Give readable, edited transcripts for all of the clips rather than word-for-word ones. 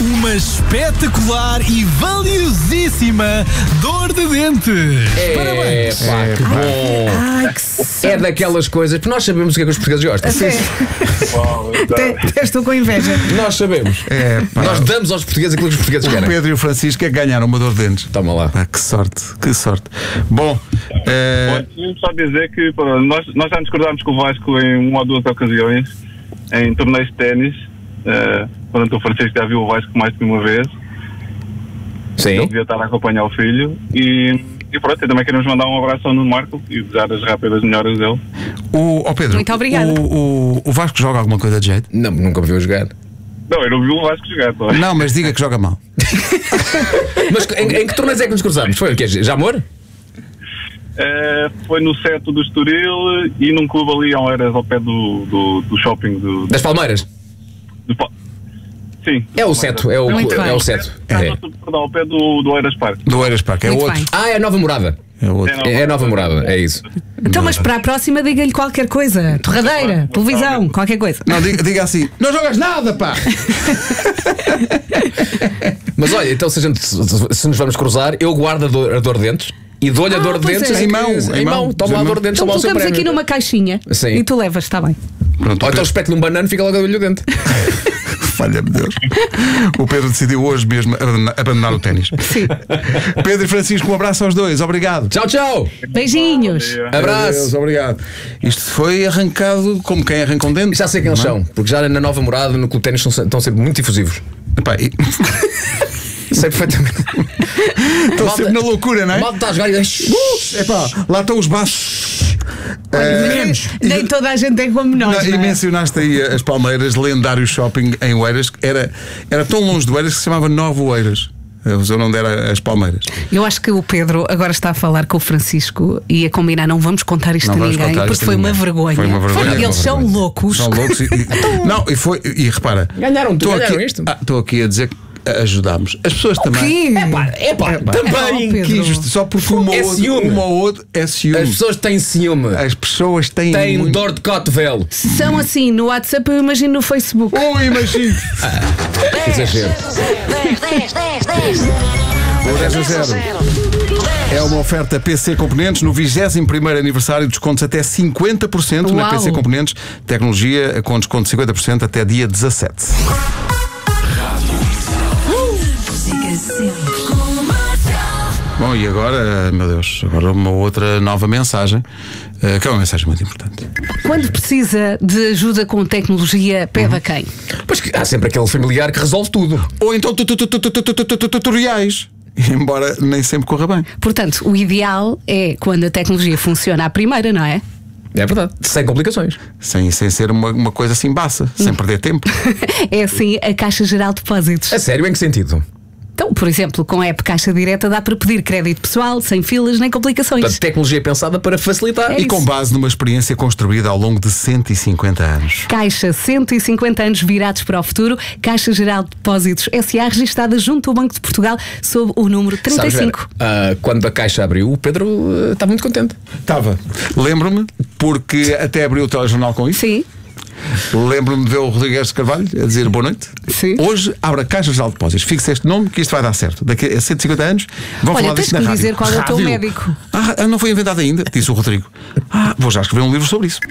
uma espetacular e valiosíssima dor de dentes. Parabéns. Pá, que bom. Ai, que É daquelas coisas, porque nós sabemos o que é que os portugueses gostam. Até estou com inveja. Nós sabemos. Nós damos aos portugueses aquilo que os portugueses O querem. Pedro e o Francisco é que ganharam uma dor de dentes. Toma lá. Que sorte, que sorte. Bom, Podemos só dizer que nós já discordámos com o Vasco em uma ou duas ocasiões, em torneios de ténis. Quando o Francisco já viu o Vasco mais de uma vez. Ele Sim. devia estar a acompanhar o filho. E pronto, e também queremos mandar um abraço ao Nuno Marco e desejar as rápidas melhoras dele. Pedro, Muito obrigada. O Vasco joga alguma coisa de jeito? Não, nunca me viu jogar. Não, eu não vi o Vasco jogar. Não, mas diga que joga mal. Mas em que torneios é que nos cruzamos? Foi o quê? Já amor? Foi no seto do Estoril e num clube ali ao pé do shopping Das Palmeiras? Sim. É o seto. É Muito bem. o seto. Perdão, ao pé do Eiras Park. Do Eiras Park, é Muito outro. bem. Ah, é a nova morada. É outro. É a nova morada, é isso. Então, mas para a próxima, diga-lhe qualquer coisa: torradeira, televisão, qualquer coisa. Não, diga assim: não jogas nada, pá! Mas olha, então se nos vamos cruzar, eu guardo a dor de dentes e dou-lhe a dor de pois dentes é. assim Em mão, que- em em mão. mão. Toma lá a dor de dentes, Então toma lá o seu colocamos aqui prémio. numa caixinha. Sim. E tu levas, está bem. Pronto, Ou então espete-lhe um banano e fica logo a dor-lhe o dente. falha-me Deus. O Pedro decidiu hoje mesmo abandonar o ténis. Sim. Pedro e Francisco, um abraço aos dois. Obrigado. Tchau, tchau. Beijinhos. Abraço. Deus, obrigado. Isto foi arrancado como quem arranca um dente. Já sei quem eles Não é? são, porque já na nova morada, no clube de ténis, estão sempre muito difusivos. Epá, Sei perfeitamente. estão sempre na loucura, não é? A malta está a jogar e Epá, lá estão os baços. Nem toda a gente é como nós. E não é? mencionaste aí as Palmeiras, lendário shopping em Oeiras, que era tão longe de Oeiras que se chamava Nova Oeiras. O seu nome era as Palmeiras. Eu acho que o Pedro agora está a falar com o Francisco e a combinar, não vamos contar isto Não a vamos ninguém, contar porque isto a foi uma ninguém. vergonha. Foi uma vergonha. Eles são loucos. São loucos não, e repara, Ganharam aqui, isto. Estou aqui a dizer que ajudámos. As pessoas também. quê? Epá, também. Oh, Pedro. Que injustiça. Só porque É ciúme. uma ou outra é ciúme. As pessoas têm ciúme. As pessoas têm Têm muito... dor de cotovelo. São assim, no WhatsApp eu imagino no Facebook. Imagino. Exagero. 10-0. É uma oferta PC Componentes no 21º aniversário, descontos até 50% na Uau. PC Componentes. Tecnologia com desconto de 50% até dia 17. Bom, e agora, meu Deus, agora uma outra nova mensagem, que é uma mensagem muito importante. Quando precisa de ajuda com tecnologia, pede a quem? Pois que há sempre aquele familiar que resolve tudo. Ou então tutoriais, embora nem sempre corra bem. Portanto, o ideal é quando a tecnologia funciona à primeira, não é? É verdade. Sem complicações. Sem ser uma coisa assim baça, sem perder tempo. É assim a Caixa Geral de Depósitos. A sério, em que sentido? Então, por exemplo, com a app Caixa Direta dá para pedir crédito pessoal, sem filas nem complicações. Portanto, tecnologia pensada para facilitar. É E com isso. base numa experiência construída ao longo de 150 anos. Caixa, 150 anos virados para o futuro. Caixa Geral de Depósitos SA, registada junto ao Banco de Portugal, sob o número Sabes, 35. Vera, quando a caixa abriu, o Pedro está muito contente. Estava. Lembro-me, porque até abriu o telejornal com isso. Sim. Lembro-me de ver o Rodrigues de Carvalho a dizer boa noite. Sim. Hoje abre a Caixa Geral de Depósitos. Fixe este nome que isto vai dar certo. Daqui a 150 anos vão Olha, falar tens disto que na me rádio. dizer qual é o teu Rádio. médico. Não foi inventado ainda, disse o Rodrigo. Vou já escrever um livro sobre isso.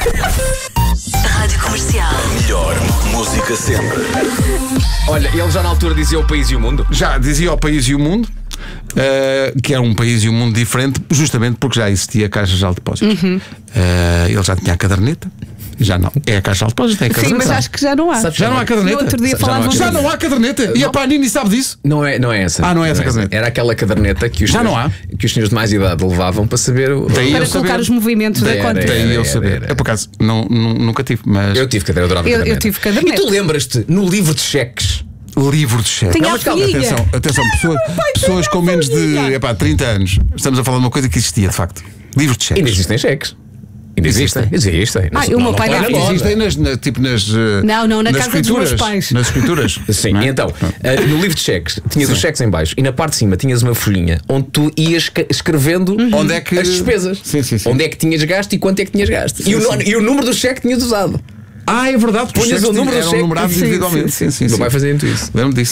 Rádio Comercial. Melhor música sempre. Olha, ele já na altura dizia o país e o mundo. Já dizia o País e o Mundo, que era um país e um mundo diferente, justamente porque já existia a Caixa Geral de Depósitos. Ele já tinha a caderneta. Já não. É a Caixa Geral de Depósitos, tem a Sim, caderneta. mas acho que já não há. Já não há caderneta? No outro dia Já não há falavam Já não há caderneta. E a Panini sabe disso? Não é essa. Não é essa caderneta. Era aquela caderneta que os Já senhores, não que os senhores de mais idade levavam para saber o. Daí para eu colocar saber. os movimentos da Era, conta. era. Daí eu saber. Eu, por acaso, nunca tive, mas. Eu tive caderneta, eu adorava Eu caderneta. tive caderneta. E tu lembras-te, no livro de cheques, Livro de cheque. Tinha Não, a mas calma, folhinha. atenção, pessoas com menos de 30 anos. Estamos a falar de uma coisa que existia, de facto. Livro de cheques. ainda existem cheques. Ainda existem. Existem. O meu pai não não põe na fez. moda. Existem Não, na nas casa dos meus escrituras. pais. Nas escrituras. Sim, não é? e então, no livro de cheques, tinhas os cheques em baixo e na parte de cima tinhas uma folhinha onde tu ias escrevendo Onde é que- as despesas. Sim. Onde é que tinhas gasto e quanto é que tinhas gasto. Sim. E o número do cheque que tinhas usado. É verdade. Punhas o número do eram cheque. numerados Sim, individualmente. Sim. Meu pai fazia muito isso. Lembro disso.